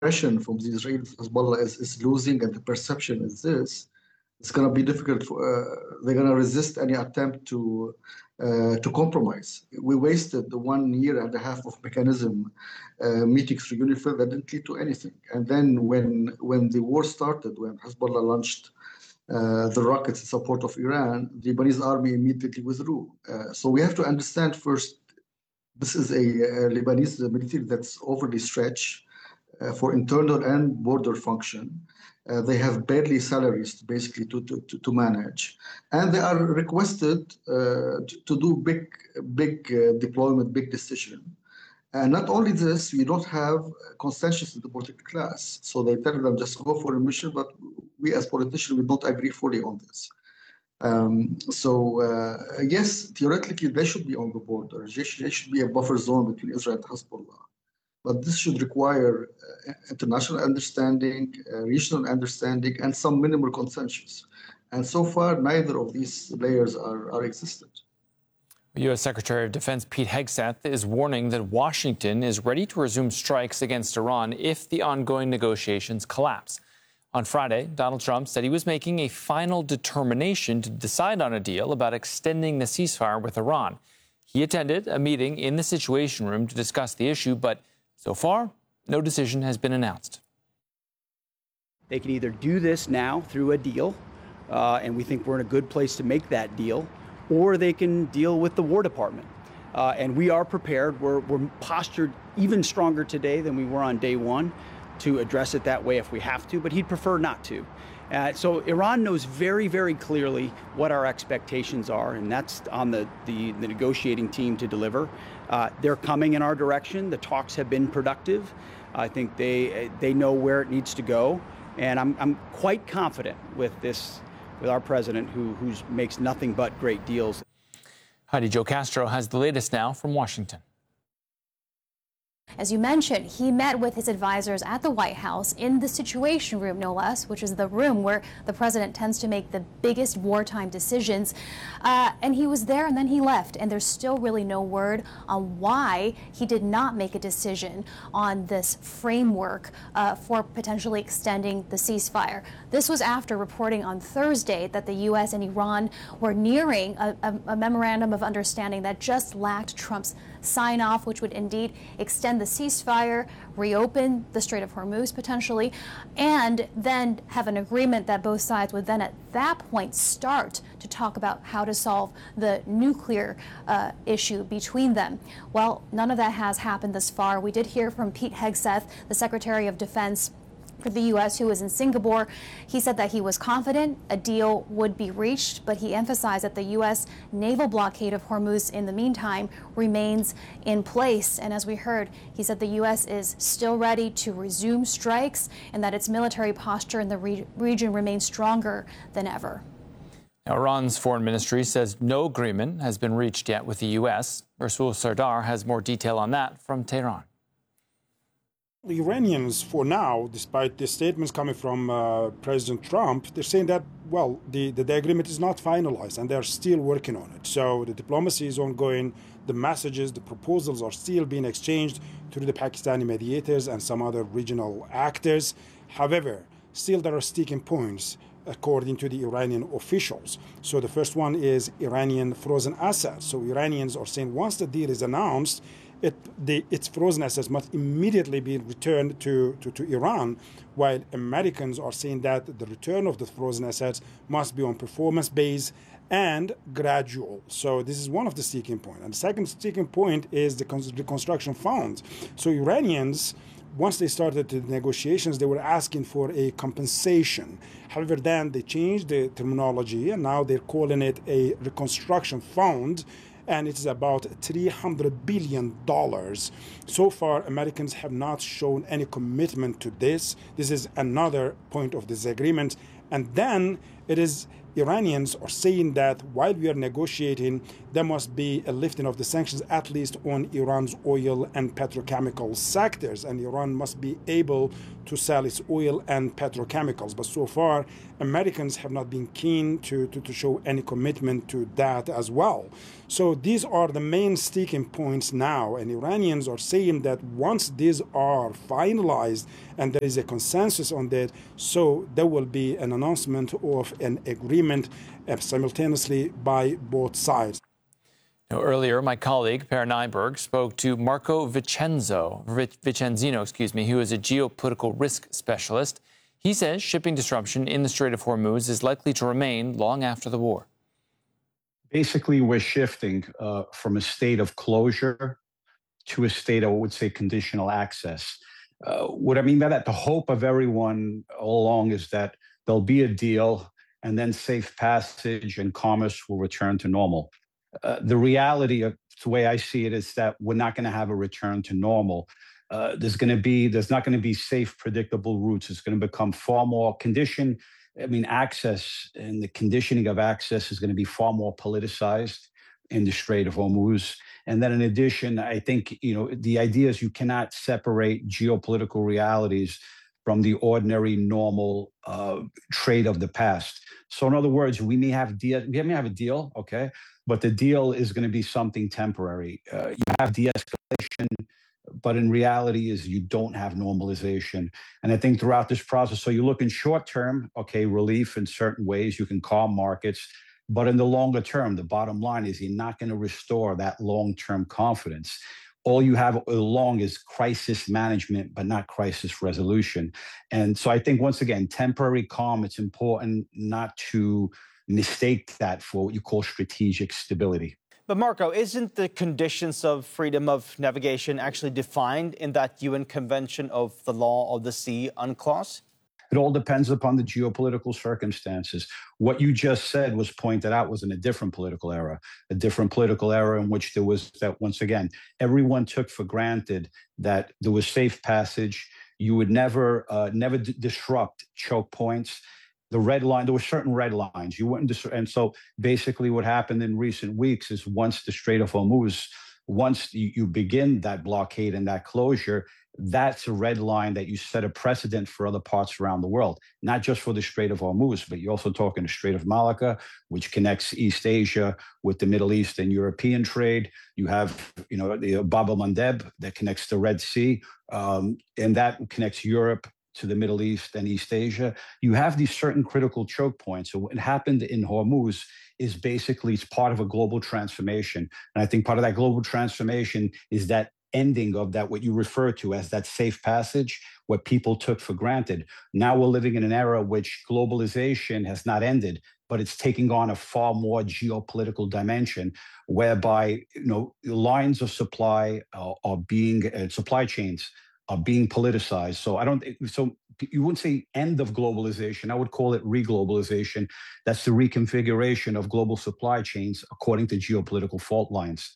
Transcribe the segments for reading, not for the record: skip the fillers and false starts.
impression from the Israelis Hezbollah is losing, and the perception is this. It's going to be difficult. They're going to resist any attempt to compromise. We wasted the 1 year and a half of mechanism meeting through UNIFIL that didn't lead to anything. And then when the war started, when Hezbollah launched the rockets in support of Iran, the Lebanese army immediately withdrew. So we have to understand first, this is a Lebanese military that's overly stretched for internal and border function. They have barely salaries basically to manage, and they are requested to do big deployment, big decision. And not only this, we don't have consensus in the political class. So they tell them just go for a mission, but we as politicians, we don't agree fully on this. Yes, theoretically, they should be on the border. There should be a buffer zone between Israel and Hezbollah. But this should require international understanding, regional understanding, and some minimal consensus. And so far, neither of these layers are existent. U.S. Secretary of Defense Pete Hegseth is warning that Washington is ready to resume strikes against Iran if the ongoing negotiations collapse. On Friday, Donald Trump said he was making a final determination to decide on a deal about extending the ceasefire with Iran. He attended a meeting in the Situation Room to discuss the issue, but so far, no decision has been announced. They can either do this now through a deal, and we think we're in a good place to make that deal, or they can deal with the War Department. And we are prepared. We're postured even stronger today than we were on day one to address it that way if we have to, but he'd prefer not to. So Iran knows very, very clearly what our expectations are, and that's on the negotiating team to deliver. They're coming in our direction. The talks have been productive. I think they know where it needs to go, and I'm quite confident with our president who makes nothing but great deals. Heidi Jo Castro has the latest now from Washington. As you mentioned, he met with his advisors at the White House in the Situation Room, no less, which is the room where the president tends to make the biggest wartime decisions. And he was there and then he left. And there's still really no word on why he did not make a decision on this framework for potentially extending the ceasefire. This was after reporting on Thursday that the U.S. and Iran were nearing a memorandum of understanding that just lacked Trump's sign-off, which would indeed extend the ceasefire, reopen the Strait of Hormuz potentially, and then have an agreement that both sides would then at that point start to talk about how to solve the nuclear issue between them. Well, none of that has happened thus far. We did hear from Pete Hegseth, the Secretary of Defense for the U.S., who was in Singapore. He said that he was confident a deal would be reached, but he emphasized that the U.S. naval blockade of Hormuz in the meantime remains in place. And as we heard, he said the U.S. is still ready to resume strikes and that its military posture in the region remains stronger than ever. Now, Iran's foreign ministry says no agreement has been reached yet with the U.S. Rasul Sardar has more detail on that from Tehran. The Iranians, for now, despite the statements coming from President Trump, they're saying that, well, the agreement is not finalized and they're still working on it. So the diplomacy is ongoing. The messages, the proposals are still being exchanged through the Pakistani mediators and some other regional actors. However, still there are sticking points, according to the Iranian officials. So the first one is Iranian frozen assets. So Iranians are saying once the deal is announced, its frozen assets must immediately be returned to Iran, while Americans are saying that the return of the frozen assets must be on performance base and gradual. So this is one of the sticking points. And the second sticking point is the reconstruction fund. So Iranians, once they started the negotiations, they were asking for a compensation. However, then they changed the terminology, and now they're calling it a reconstruction fund, and it is about $300 billion. So far, Americans have not shown any commitment to this. This is another point of disagreement. And then it is Iranians are saying that while we are negotiating, there must be a lifting of the sanctions, at least on Iran's oil and petrochemical sectors. And Iran must be able to sell its oil and petrochemicals. But so far, Americans have not been keen to show any commitment to that as well. So these are the main sticking points now. And Iranians are saying that once these are finalized and there is a consensus on that, so there will be an announcement of an agreement simultaneously by both sides. Now, earlier, my colleague Per Nyberg spoke to Marco Vicenzino, who is a geopolitical risk specialist. He says shipping disruption in the Strait of Hormuz is likely to remain long after the war. Basically, we're shifting from a state of closure to a state of, I would say, conditional access. What I mean by that, the hope of everyone all along is that there'll be a deal and then safe passage and commerce will return to normal. The reality of the way I see it is that we're not going to have a return to normal. There's not going to be safe, predictable routes. It's going to become far more access and the conditioning of access is going to be far more politicized in the Strait of Hormuz. And then in addition, I think, the idea is you cannot separate geopolitical realities from the ordinary, normal trade of the past. So in other words, we may have a deal, okay, but the deal is going to be something temporary. You have de-escalation, but in reality is you don't have normalization. And I think throughout this process, so you look in short term, okay, relief in certain ways, you can calm markets, but in the longer term, the bottom line is you're not going to restore that long-term confidence. All you have along is crisis management, but not crisis resolution. And so I think, once again, temporary calm, it's important not to mistake that for what you call strategic stability. But Marco, isn't the conditions of freedom of navigation actually defined in that UN Convention of the Law of the Sea UNCLOS? It all depends upon the geopolitical circumstances. What you just said was pointed out was in a different political era in which there was that, once again, everyone took for granted that there was safe passage. You would never disrupt choke points. The red line, there were certain red lines. You wouldn't disrupt. And so basically what happened in recent weeks is once the Strait of Hormuz, once you begin that blockade and that closure, that's a red line that you set a precedent for other parts around the world, not just for the Strait of Hormuz, but you're also talking the Strait of Malacca, which connects East Asia with the Middle East and European trade. You have, the Bab el-Mandeb that connects the Red Sea, and that connects Europe to the Middle East and East Asia. You have these certain critical choke points. So what happened in Hormuz is basically it's part of a global transformation. And I think part of that global transformation is that ending of that, what you refer to as that safe passage, what people took for granted. Now we're living in an era which globalization has not ended, but it's taking on a far more geopolitical dimension, whereby lines of supply are being supply chains are being politicized. So you wouldn't say end of globalization. I would call it reglobalization. That's the reconfiguration of global supply chains according to geopolitical fault lines.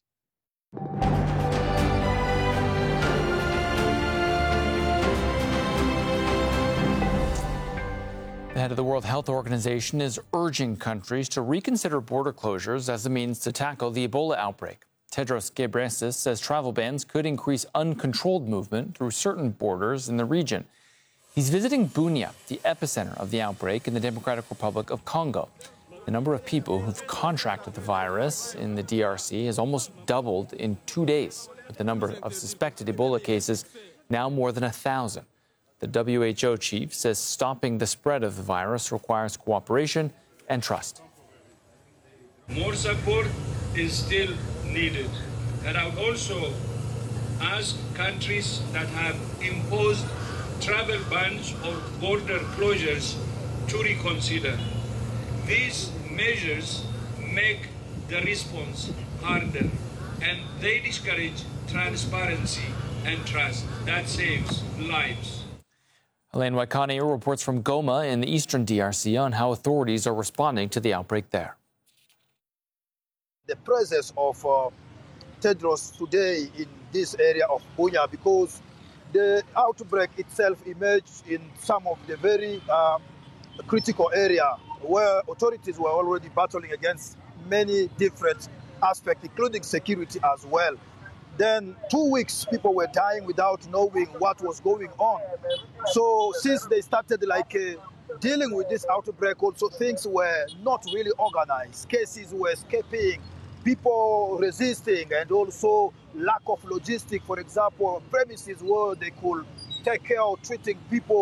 The head of the World Health Organization is urging countries to reconsider border closures as a means to tackle the Ebola outbreak. Tedros Ghebreyesus says travel bans could increase uncontrolled movement through certain borders in the region. He's visiting Bunia, the epicenter of the outbreak in the Democratic Republic of Congo. The number of people who've contracted the virus in the DRC has almost doubled in 2 days, with the number of suspected Ebola cases now more than 1,000. The WHO chief says stopping the spread of the virus requires cooperation and trust. More support is still needed. And I would also ask countries that have imposed travel bans or border closures to reconsider. These measures make the response harder, and they discourage transparency and trust. That saves lives. Elaine Waikani reports from Goma in the eastern DRC on how authorities are responding to the outbreak there. The presence of Tedros today in this area of Bunia, because the outbreak itself emerged in some of the very critical area where authorities were already battling against many different aspects, including security as well. Then 2 weeks, people were dying without knowing what was going on. So since they started dealing with this outbreak, also things were not really organized. Cases were escaping, people resisting, and also lack of logistics. For example, premises where they could take care of treating people